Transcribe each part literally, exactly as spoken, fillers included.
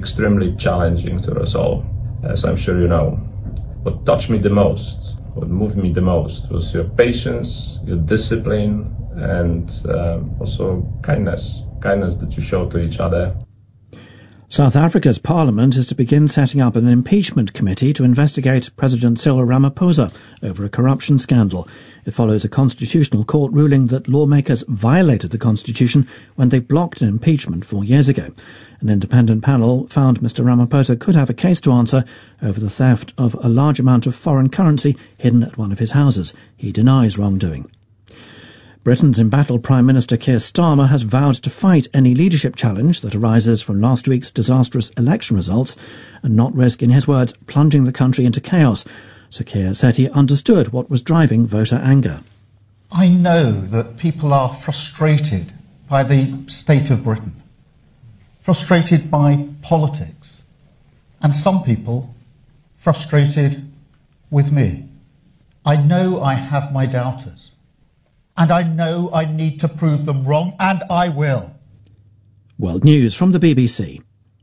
extremely challenging to resolve, as I'm sure you know. What touched me the most, what moved me the most, was your patience, your discipline, and um, also kindness, kindness that you show to each other. South Africa's parliament is to begin setting up an impeachment committee to investigate President Cyril Ramaphosa over a corruption scandal. It follows a constitutional court ruling that lawmakers violated the constitution when they blocked an impeachment four years ago. An independent panel found Mister Ramaphosa could have a case to answer over the theft of a large amount of foreign currency hidden at one of his houses. He denies wrongdoing. Britain's embattled Prime Minister Keir Starmer has vowed to fight any leadership challenge that arises from last week's disastrous election results and not risk, in his words, plunging the country into chaos. Sir Keir said he understood what was driving voter anger. I know that people are frustrated by the state of Britain, frustrated by politics, and some people frustrated with me. I know I have my doubters. And I know I need to prove them wrong, and I will. World News from the B B C.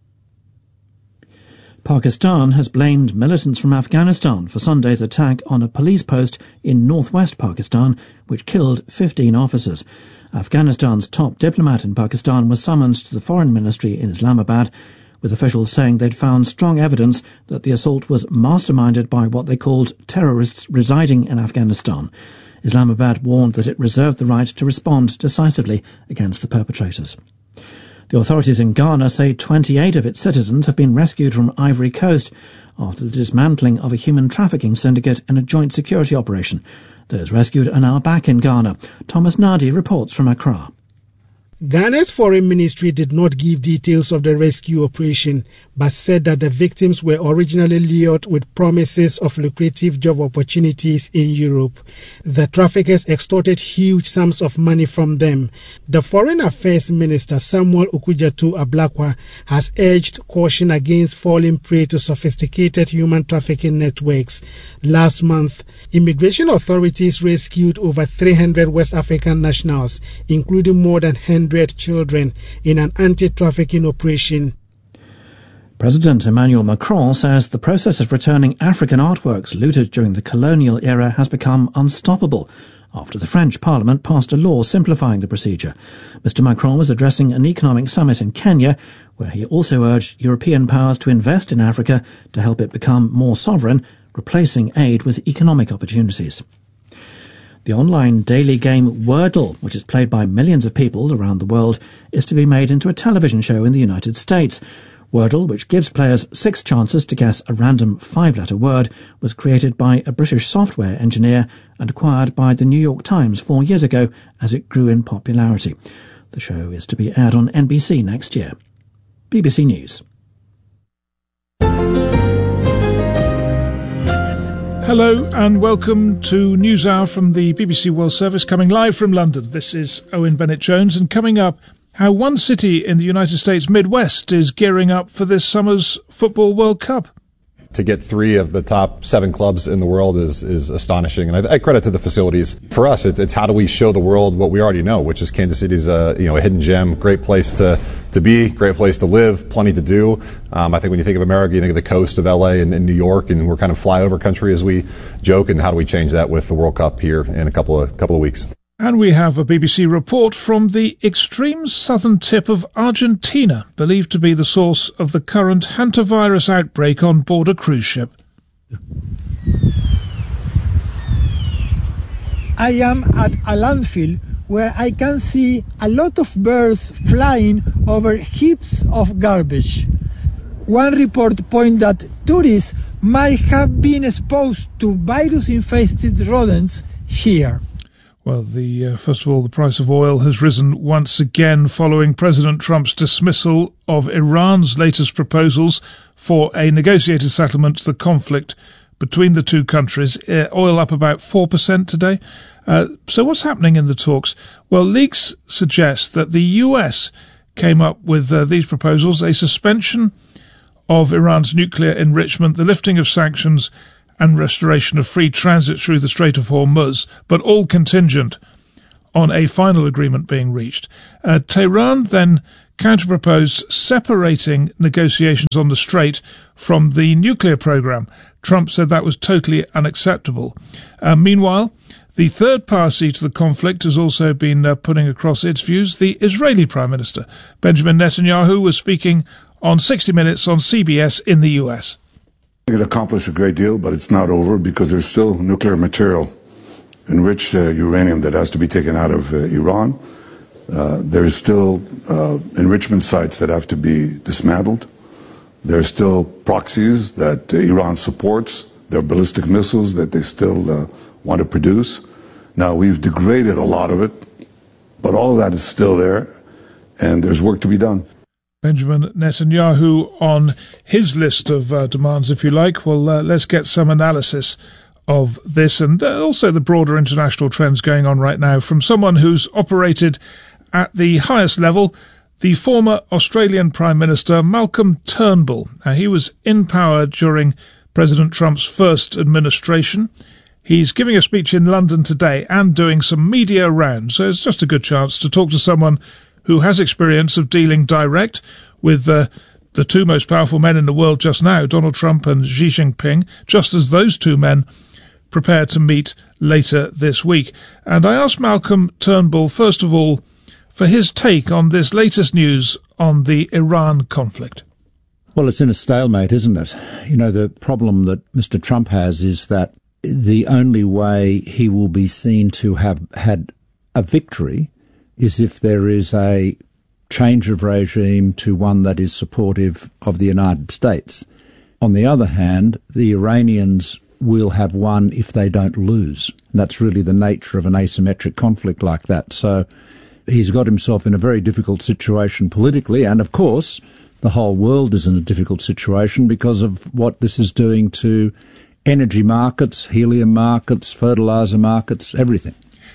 Pakistan has blamed militants from Afghanistan for Sunday's attack on a police post in northwest Pakistan, which killed fifteen officers. Afghanistan's top diplomat in Pakistan was summoned to the Foreign Ministry in Islamabad, with officials saying they'd found strong evidence that the assault was masterminded by what they called terrorists residing in Afghanistan. Islamabad warned that it reserved the right to respond decisively against the perpetrators. The authorities in Ghana say twenty-eight of its citizens have been rescued from Ivory Coast after the dismantling of a human trafficking syndicate in a joint security operation. Those rescued are now back in Ghana. Thomas Nadi reports from Accra. Ghana's foreign ministry did not give details of the rescue operation, but said that the victims were originally lured with promises of lucrative job opportunities in Europe. The traffickers extorted huge sums of money from them. The Foreign Affairs Minister Samuel Okudzeto Ablakwa has urged caution against falling prey to sophisticated human trafficking networks. Last month, immigration authorities rescued over three hundred West African nationals, including more than one hundred children, in an anti-trafficking operation. President Emmanuel Macron says the process of returning African artworks looted during the colonial era has become unstoppable after the French Parliament passed a law simplifying the procedure. Mister Macron was addressing an economic summit in Kenya, where he also urged European powers to invest in Africa to help it become more sovereign, replacing aid with economic opportunities. The online daily game Wordle, which is played by millions of people around the world, is to be made into a television show in the United States. Wordle, which gives players six chances to guess a random five-letter word, was created by a British software engineer and acquired by the New York Times four years ago as it grew in popularity. The show is to be aired on N B C next year. B B C News. Hello and welcome to NewsHour from the B B C World Service, coming live from London. This is Owen Bennett-Jones, and coming up, how one city in the United States Midwest is gearing up for this summer's Football World Cup. To get three of the top seven clubs in the world is, is astonishing, and I, I credit to the facilities. For us, it's, it's how do we show the world what we already know, which is Kansas City's a, you know, a hidden gem, great place to, to be, great place to live, plenty to do. Um, I think when you think of America, you think of the coast of L A and, and New York, and we're kind of flyover country as we joke, and how do we change that with the World Cup here in a couple of couple of weeks. And we have a B B C report from the extreme southern tip of Argentina, believed to be the source of the current hantavirus outbreak on board a cruise ship. I am at a landfill where I can see a lot of birds flying over heaps of garbage. One report points that tourists might have been exposed to virus-infested rodents here. Well, the uh, first of all, the price of oil has risen once again following President Trump's dismissal of Iran's latest proposals for a negotiated settlement to the conflict between the two countries. Uh, oil up about four percent today. Uh, so what's happening in the talks? Well, leaks suggest that the U S came up with uh, these proposals: a suspension of Iran's nuclear enrichment, the lifting of sanctions, and restoration of free transit through the Strait of Hormuz, but all contingent on a final agreement being reached. Uh, Tehran then counter-proposed separating negotiations on the Strait from the nuclear program. Trump said that was totally unacceptable. Uh, meanwhile, the third party to the conflict has also been uh, putting across its views. The Israeli Prime Minister, Benjamin Netanyahu, was speaking on sixty minutes on C B S in the U S. It accomplished a great deal, but it's not over because there's still nuclear material, enriched uh, uranium, that has to be taken out of uh, Iran. Uh, there's still uh, enrichment sites that have to be dismantled. There's still proxies that uh, Iran supports. There are ballistic missiles that they still uh, want to produce. Now, we've degraded a lot of it, but all of that is still there, and there's work to be done. Benjamin Netanyahu on his list of uh, demands, if you like. Well, uh, let's get some analysis of this and uh, also the broader international trends going on right now from someone who's operated at the highest level, the former Australian Prime Minister Malcolm Turnbull. Now, he was in power during President Trump's first administration. He's giving a speech in London today and doing some media rounds, so it's just a good chance to talk to someone who has experience of dealing direct with uh, the two most powerful men in the world just now, Donald Trump and Xi Jinping, just as those two men prepare to meet later this week. And I asked Malcolm Turnbull, first of all, for his take on this latest news on the Iran conflict. Well, it's in a stalemate, isn't it? You know, the problem that Mister Trump has is that the only way he will be seen to have had a victory is if there is a change of regime to one that is supportive of the United States. On the other hand, the Iranians will have won if they don't lose. That's really the nature of an asymmetric conflict like that. So he's got himself in a very difficult situation politically, and of course the whole world is in a difficult situation because of what this is doing to energy markets, helium markets, fertilizer markets, everything.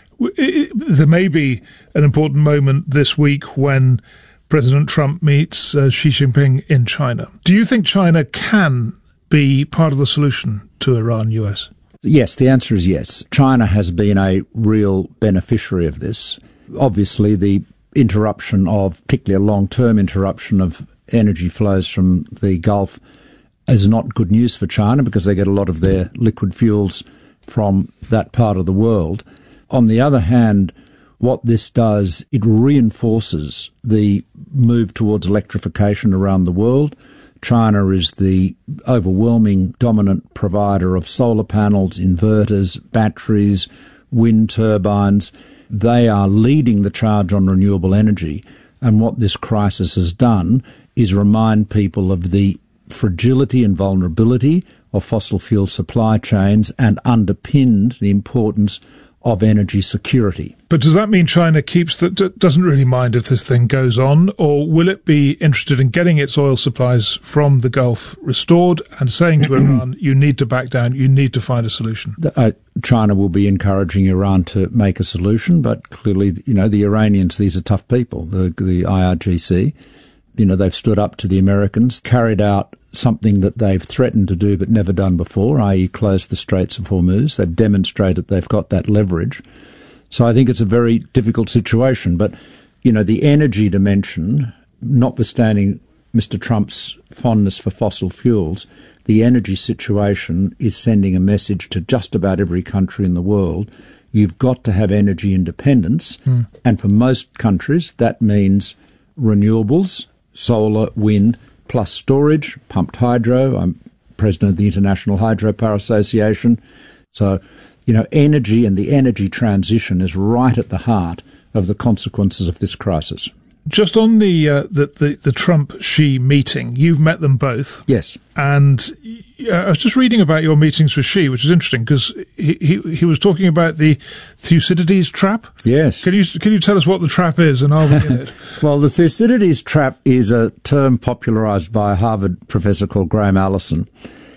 There may be an important moment this week when President Trump meets uh, Xi Jinping in China. Do you think China can be part of the solution to Iran, U S? Yes, the answer is yes. China has been a real beneficiary of this. Obviously, the interruption of, particularly a long-term interruption of energy flows from the Gulf is not good news for China because they get a lot of their liquid fuels from that part of the world. On the other hand, what this does, it reinforces the move towards electrification around the world. China is the overwhelming dominant provider of solar panels, inverters, batteries, wind turbines. They are leading the charge on renewable energy. And what this crisis has done is remind people of the fragility and vulnerability of fossil fuel supply chains and underpinned the importance of energy security. But does that mean China keeps that, d- doesn't really mind if this thing goes on, or will it be interested in getting its oil supplies from the Gulf restored and saying to Iran, you need to back down, you need to find a solution? Uh, China will be encouraging Iran to make a solution, but clearly, you know, the Iranians, these are tough people, the, the I R G C. You know, they've stood up to the Americans, carried out something that they've threatened to do but never done before, that is closed the Straits of Hormuz. They've demonstrated they've got that leverage. So I think it's a very difficult situation. But, you know, the energy dimension, notwithstanding Mister Trump's fondness for fossil fuels, the energy situation is sending a message to just about every country in the world. You've got to have energy independence. Mm. And for most countries, that means renewables, solar, wind, plus storage, pumped hydro. I'm president of the International Hydropower Association. So, you know, energy and the energy transition is right at the heart of the consequences of this crisis. Just on the, uh, the, the, the Trump-Xi meeting, you've met them both. Yes. And uh, I was just reading about your meetings with Xi, which is interesting because he, he, he was talking about the Thucydides trap. Yes. Can you, can you tell us what the trap is and are we in it? Well, the Thucydides trap is a term popularized by a Harvard professor called Graham Allison.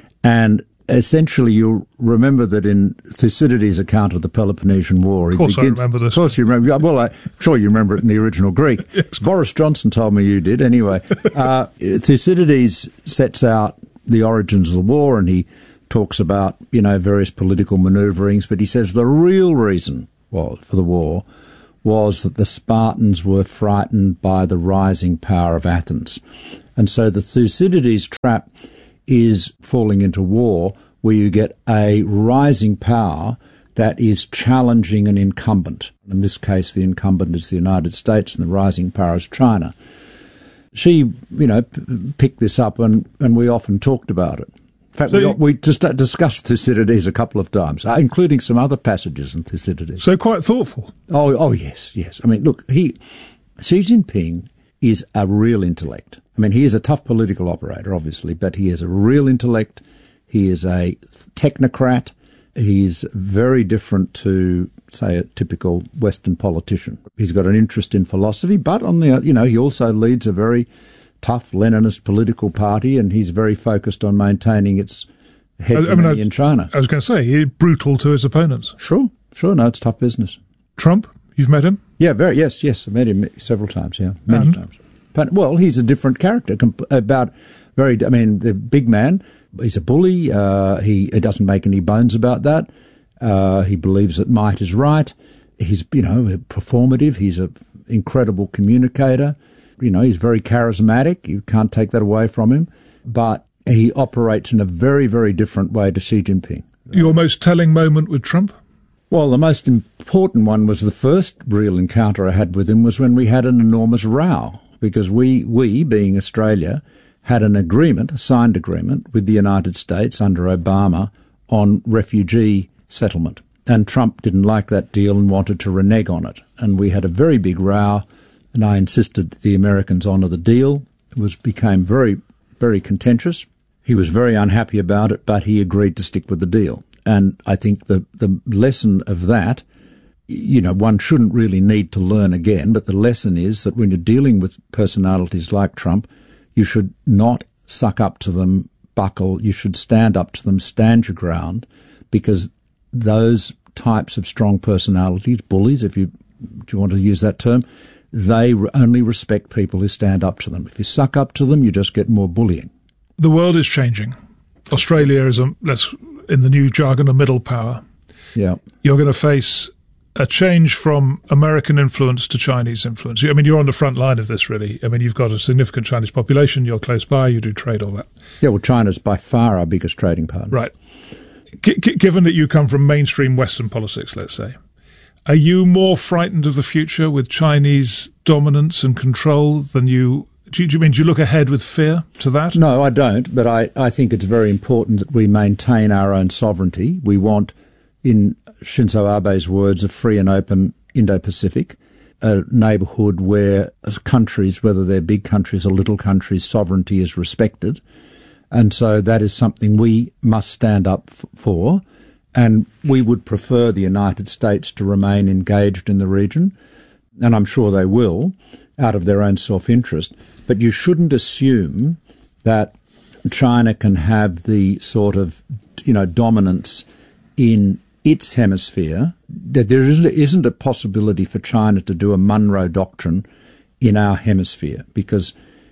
And essentially, you'll remember that in Thucydides' account of the Peloponnesian War... Of course begins, I remember this. Of course you remember. Well, I'm sure you remember it in the original Greek. Yes. Boris Johnson told me you did. Anyway, uh, Thucydides sets out the origins of the war and he talks about, you know, various political manoeuvrings, but he says the real reason well, for the war was that the Spartans were frightened by the rising power of Athens. And so the Thucydides trap is falling into war where you get a rising power that is challenging an incumbent. In this case, the incumbent is the United States and the rising power is China. She, you know, p- picked this up and, and we often talked about it. In fact, so we, you, we just discussed Thucydides a couple of times, uh, including some other passages in Thucydides. So quite thoughtful. Oh, oh yes, yes. I mean, look, he, Xi Jinping is a real intellect. I mean, he is a tough political operator, obviously, but he is a real intellect. He is a technocrat. He's very different to, say, a typical Western politician. He's got an interest in philosophy, but on the, you know, he also leads a very tough Leninist political party, and he's very focused on maintaining its hegemony I mean, I, in China. I was going to say, he's brutal to his opponents. Sure, sure. No, it's tough business. Trump, you've met him? Yeah, very. Yes, yes. I've met him several times. Yeah, many and? times. But well, he's a different character. About very. I mean, the big man. He's a bully. Uh, he, he doesn't make any bones about that. Uh, he believes that might is right. He's, you know, performative. He's an incredible communicator. You know, he's very charismatic. You can't take that away from him. But he operates in a very, very different way to Xi Jinping. Your most telling moment with Trump? Well, the most important one was the first real encounter I had with him was when we had an enormous row. Because we, we, being Australia, had an agreement, a signed agreement, with the United States under Obama on refugee settlement. And Trump didn't like that deal and wanted to renege on it. And we had a very big row, and I insisted that the Americans honour the deal. It was became very, very contentious. He was very unhappy about it, but he agreed to stick with the deal. And I think the, the lesson of that, you know, one shouldn't really need to learn again, but the lesson is that when you're dealing with personalities like Trump, you should not suck up to them, buckle. You should stand up to them, stand your ground, because those types of strong personalities, bullies, if you, if you want to use that term, they only respect people who stand up to them. If you suck up to them, you just get more bullying. The world is changing. Australia is, a, let's, in the new jargon, a middle power. Yeah. You're going to face a change from American influence to Chinese influence. I mean, you're on the front line of this, really. I mean, you've got a significant Chinese population, you're close by, you do trade, all that. Yeah, well, China's by far our biggest trading partner. Right. G- g- given that you come from mainstream Western politics, let's say, are you more frightened of the future with Chinese dominance and control than you... Do you, do you mean, do you look ahead with fear to that? No, I don't, but I, I think it's very important that we maintain our own sovereignty. We want, in Shinzo Abe's words, a free and open Indo-Pacific, a neighbourhood where countries, whether they're big countries or little countries, sovereignty is respected. And so that is something we must stand up f- for. And we would prefer the United States to remain engaged in the region, and I'm sure they will, out of their own self-interest. But you shouldn't assume that China can have the sort of, you know, dominance in its hemisphere, that there isn't a possibility for China to do a Monroe Doctrine in our hemisphere. Because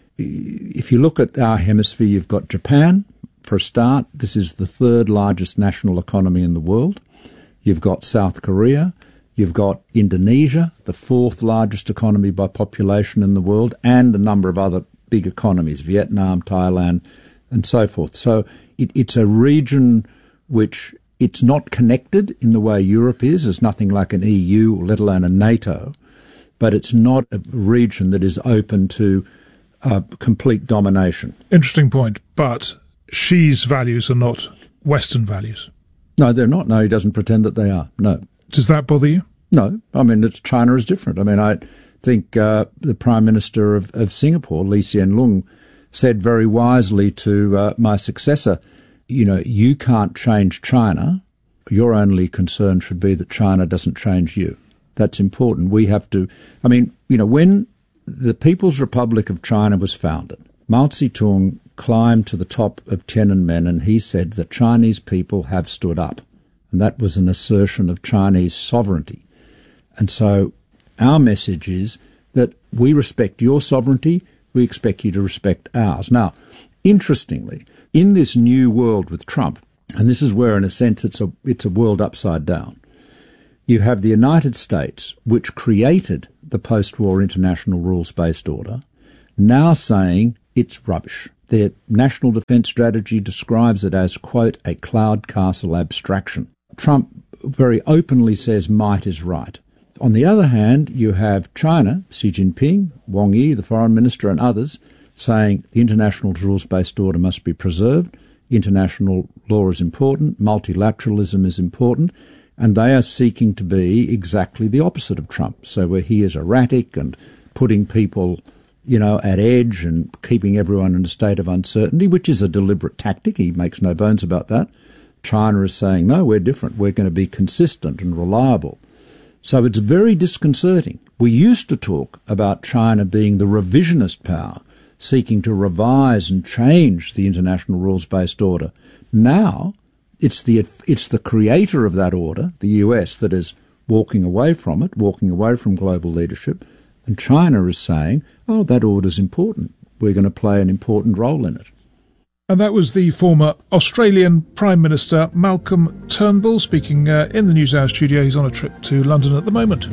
if you look at our hemisphere, you've got Japan, for a start. This is the third largest national economy in the world. You've got South Korea. You've got Indonesia, the fourth largest economy by population in the world, and a number of other big economies, Vietnam, Thailand, and so forth. So it, it's a region which it's not connected in the way Europe is. There's nothing like an E U, let alone a NATO, but it's not a region that is open to uh, complete domination. Interesting point, but Xi's values are not Western values. No, they're not. No, he doesn't pretend that they are. No. Does that bother you? No. I mean, it's, China is different. I mean, I think uh, the Prime Minister of, of Singapore, Lee Hsien Loong, said very wisely to uh, my successor, you know, you can't change China. Your only concern should be that China doesn't change you. That's important. We have to, I mean, you know, when the People's Republic of China was founded, Mao Zedong climbed to the top of Tiananmen and he said the Chinese people have stood up. And that was an assertion of Chinese sovereignty. And so our message is that we respect your sovereignty, we expect you to respect ours. Now, interestingly, in this new world with Trump, and this is where in a sense it's a, it's a world upside down, You have the United States, which created the post-war international rules-based order, now saying it's rubbish. Their national defence strategy describes it as, quote, a cloud castle abstraction. Trump very openly says might is right. On the other hand, you have China, Xi Jinping, Wang Yi, the foreign minister, and others saying the international rules-based order must be preserved, international law is important, multilateralism is important, and they are seeking to be exactly the opposite of Trump. So where he is erratic and putting people, you know, at edge and keeping everyone in a state of uncertainty, which is a deliberate tactic, he makes no bones about that, China is saying, no, we're different, we're going to be consistent and reliable. So it's very disconcerting. We used to talk about China being the revisionist power, seeking to revise and change the international rules-based order. Now, it's the it's the creator of that order, the U S, that is walking away from it, walking away from global leadership, and China is saying, oh, that order's important. We're going to play an important role in it. And that was the former Australian Prime Minister Malcolm Turnbull speaking uh, in the NewsHour studio. He's on a trip to London at the moment.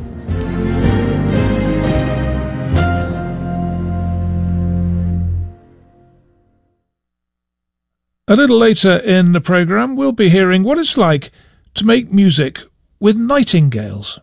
A little later in the programme, we'll be hearing what it's like to make music with nightingales.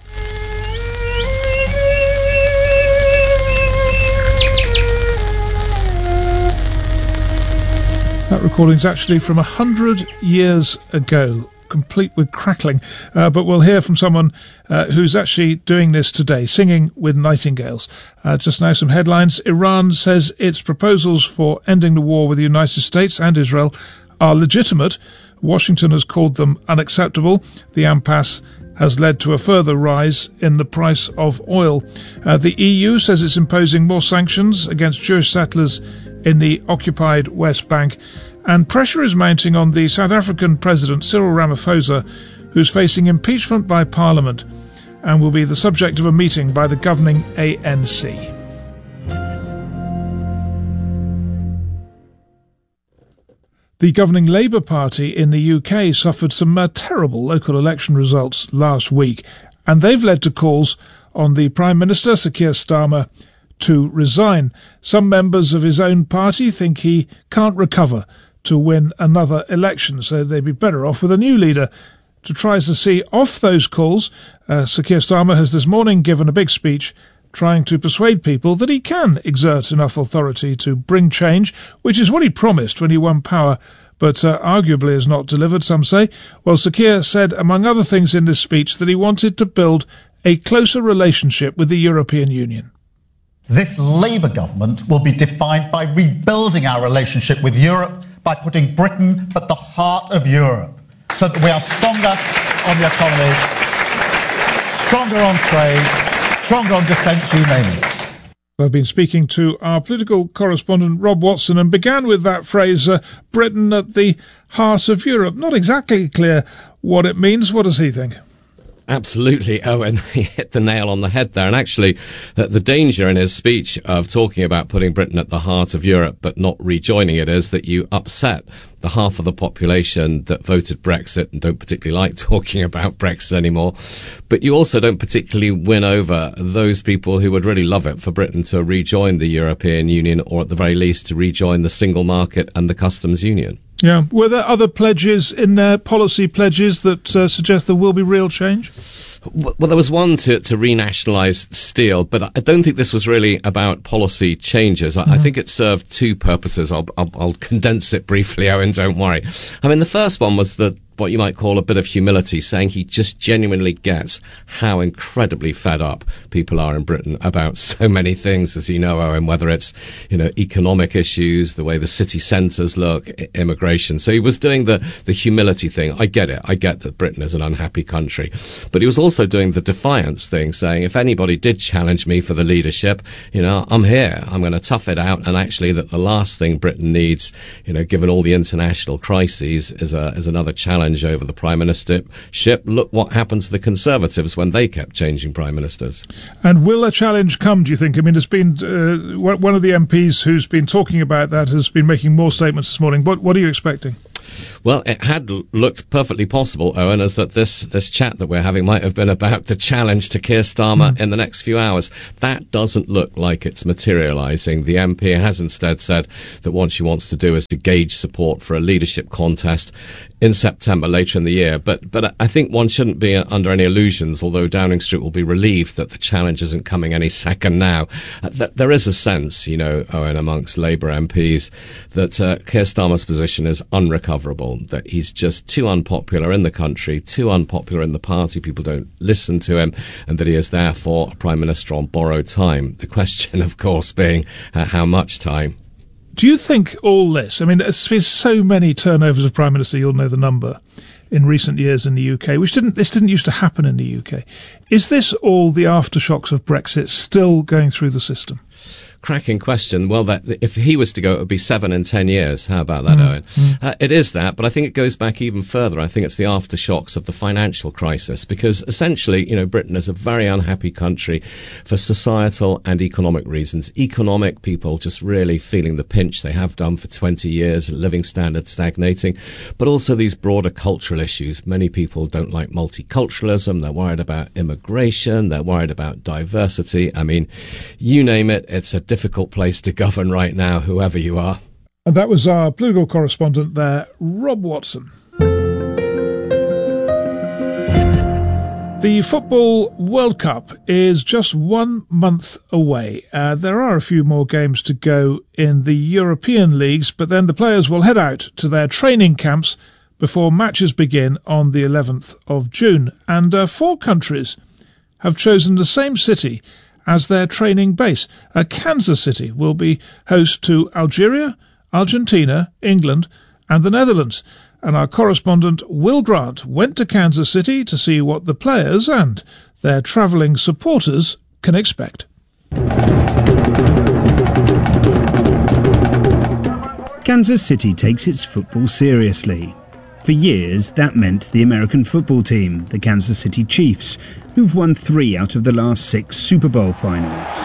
That recording's actually from a hundred years ago, complete with crackling. Uh, but we'll hear from someone uh, who's actually doing this today, singing with nightingales. Uh, just now, some headlines. Iran says its proposals for ending the war with the United States and Israel are legitimate. Washington has called them unacceptable. The impasse has led to a further rise in the price of oil. Uh, the E U says it's imposing more sanctions against Jewish settlers in the occupied West Bank, and pressure is mounting on the South African President Cyril Ramaphosa, who's facing impeachment by Parliament and will be the subject of a meeting by the governing A N C. The governing Labour Party in the U K suffered some uh, terrible local election results last week, and they've led to calls on the Prime Minister, Sir Keir Starmer, to resign. Some members of his own party think he can't recover to win another election, so they'd be better off with a new leader. To try to see off those calls, uh, Sir Keir Starmer has this morning given a big speech trying to persuade people that he can exert enough authority to bring change, which is what he promised when he won power, but uh, arguably has not delivered, some say. Well, Sir Keir said, among other things in this speech, that he wanted to build a closer relationship with the European Union. This Labour government will be defined by rebuilding our relationship with Europe, by putting Britain at the heart of Europe, so that we are stronger on the economy, stronger on trade, stronger on defence, you name it. I've been speaking to our political correspondent Rob Watson and began with that phrase, uh, Britain at the heart of Europe. Not exactly clear what it means. What does he think? Absolutely, Owen. He hit the nail on the head there. And actually, uh, the danger in his speech of talking about putting Britain at the heart of Europe but not rejoining it is that you upset the half of the population that voted Brexit and don't particularly like talking about Brexit anymore. But you also don't particularly win over those people who would really love it for Britain to rejoin the European Union, or at the very least to rejoin the single market and the customs union. Yeah. Were there other pledges in there, policy pledges, that uh, suggest there will be real change? Well, there was one to, to renationalise steel, but I don't think this was really about policy changes. I, mm-hmm. I think it served two purposes. I'll, I'll, I'll condense it briefly, Owen, don't worry. I mean, the first one was the what you might call a bit of humility, saying he just genuinely gets how incredibly fed up people are in Britain about so many things, as you know, Owen, whether it's, you know, economic issues, the way the city centres look, I- immigration. So he was doing the, the humility thing. I get it. I get that Britain is an unhappy country. But he was also doing the defiance thing, saying if anybody did challenge me for the leadership, you know, I'm here. I'm going to tough it out. And actually that the last thing Britain needs, you know, given all the international crises, is a, is another challenge over the Prime Ministership. Look what happened to the Conservatives when they kept changing Prime Ministers. And will a challenge come, do you think? I mean, there's been uh, one of the M Ps who's been talking about that has been making more statements this morning. What, what are you expecting? Well, it had l- looked perfectly possible, Owen, as that this, this chat that we're having might have been about the challenge to Keir Starmer mm. in the next few hours. That doesn't look like it's materialising. The M P has instead said that what she wants to do is to gauge support for a leadership contest in September, later in the year. But but I think one shouldn't be under any illusions, although Downing Street will be relieved that the challenge isn't coming any second now. Uh, th- there is a sense, you know, Owen, amongst Labour M Ps that uh, Keir Starmer's position is unrecoverable, that he's just too unpopular in the country, too unpopular in the party, people don't listen to him, and that he is therefore a Prime Minister on borrowed time. The question, of course, being uh, how much time? Do you think all this, I mean, there's been so many turnovers of Prime Minister, you'll know the number, in recent years in the U K, which didn't, this didn't used to happen in the U K. Is this all the aftershocks of Brexit still going through the system? Cracking question. Well, that if he was to go, it would be seven in ten years. How about that, mm. Owen? Mm. Uh, it is that, but I think it goes back even further. I think it's the aftershocks of the financial crisis, because essentially, you know, Britain is a very unhappy country for societal and economic reasons. Economic, people just really feeling the pinch. They have done for twenty years, living standards stagnating, but also these broader cultural issues. Many people don't like multiculturalism. They're worried about immigration. They're worried about diversity. I mean, you name it, it's a difficult place to govern right now, whoever you are. And that was our political correspondent there, Rob Watson. The Football World Cup is just one month away. Uh, there are a few more games to go in the European leagues, but then the players will head out to their training camps before matches begin on the eleventh of June. And uh, four countries have chosen the same city as their training base. Uh, Kansas City will be host to Algeria, Argentina, England and the Netherlands. And our correspondent Will Grant went to Kansas City to see what the players and their travelling supporters can expect. Kansas City takes its football seriously. For years, that meant the American football team, the Kansas City Chiefs, who've won three out of the last six Super Bowl finals.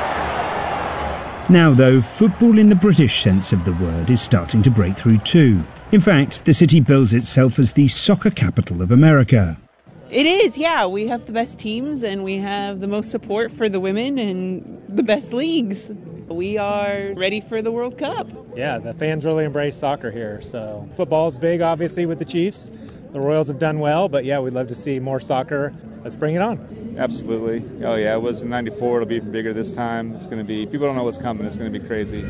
Now, though, football in the British sense of the word is starting to break through too. In fact, the city bills itself as the soccer capital of America. It is, yeah. We have the best teams and we have the most support for the women and the best leagues. We are ready for the World Cup. Yeah, the fans really embrace soccer here. So football's big, obviously, with the Chiefs. The Royals have done well, but yeah, we'd love to see more soccer. Let's bring it on. Absolutely. Oh yeah, it was in ninety-four. It'll be even bigger this time. It's going to be, people don't know what's coming. It's going to be crazy.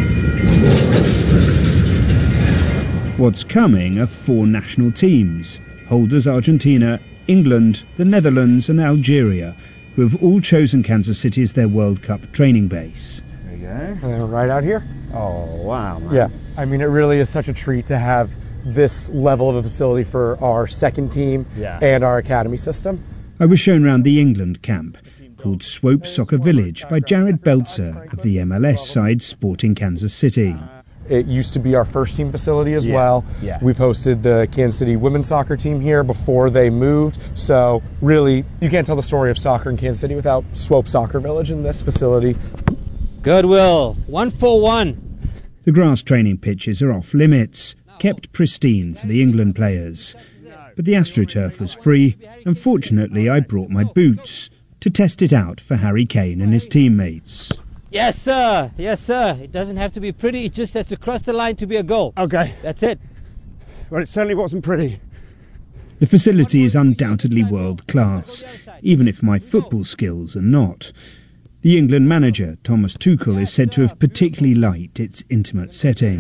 What's coming are four national teams, holders Argentina, England, the Netherlands and Algeria, who have all chosen Kansas City as their World Cup training base. There you go. And then right out here. Oh, wow. Man. Yeah, I mean, it really is such a treat to have this level of a facility for our second team yeah. and our academy system. I was shown round the England camp, called Swope Soccer Village by Jared Belzer of the M L S side Sporting Kansas City. It used to be our first team facility as yeah, well. Yeah. We've hosted the Kansas City women's soccer team here before they moved. So really, you can't tell the story of soccer in Kansas City without Swope Soccer Village in this facility. Goodwill, one for one. The grass training pitches are off limits, kept pristine for the England players. But the AstroTurf was free, and fortunately I brought my boots to test it out for Harry Kane and his teammates. Yes, sir. Yes, sir. It doesn't have to be pretty. It just has to cross the line to be a goal. Okay. That's it. Well, it certainly wasn't pretty. The facility is undoubtedly world class, even if my football skills are not. The England manager, Thomas Tuchel, is said to have particularly liked its intimate setting.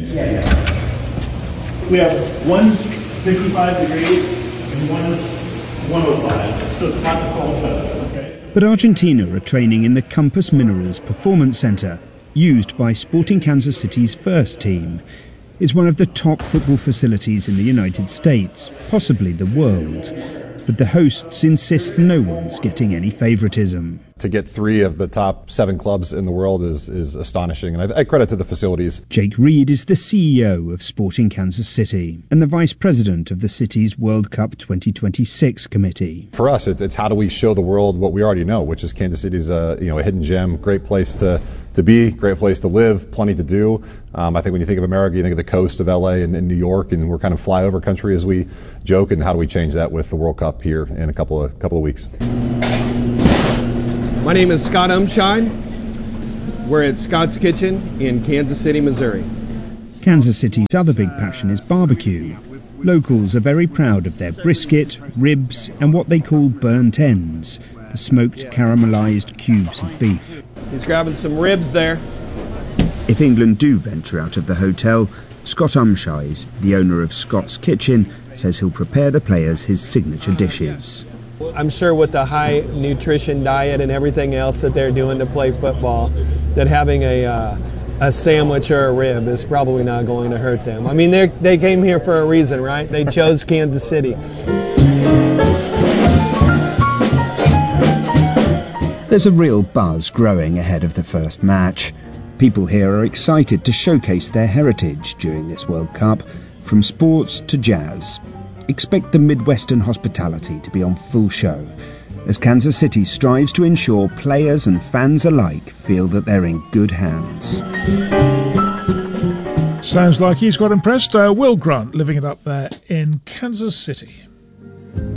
We have one's fifty-five degrees and one's one oh five, so it's hot and cold weather. But Argentina are training in the Compass Minerals Performance Centre, used by Sporting Kansas City's first team. It's one of the top football facilities in the United States, possibly the world. But the hosts insist no one's getting any favouritism. To get three of the top seven clubs in the world is, is astonishing, and I, I credit to the facilities. Jake Reed is the C E O of Sporting Kansas City and the vice president of the city's World Cup twenty twenty-six committee. For us, it's, it's how do we show the world what we already know, which is Kansas City's a, you know, a hidden gem, great place to, to be, great place to live, plenty to do. Um, I think when you think of America, you think of the coast of L A and, and New York, and we're kind of flyover country as we joke, and how do we change that with the World Cup here in a couple of, couple of weeks? My name is Scott Umshine. We're at Scott's Kitchen in Kansas City, Missouri. Kansas City's other big passion is barbecue. Locals are very proud of their brisket, ribs, and what they call burnt ends, the smoked caramelized cubes of beef. He's grabbing some ribs there. If England do venture out of the hotel, Scott Umshine, the owner of Scott's Kitchen, says he'll prepare the players his signature dishes. I'm sure with the high nutrition diet and everything else that they're doing to play football, that having a uh, a sandwich or a rib is probably not going to hurt them. I mean, they they came here for a reason, right? They chose Kansas City. There's a real buzz growing ahead of the first match. People here are excited to showcase their heritage during this World Cup, from sports to jazz. Expect the Midwestern hospitality to be on full show, as Kansas City strives to ensure players and fans alike feel that they're in good hands. Sounds like he's got impressed. Uh, Will Grant living it up there in Kansas City.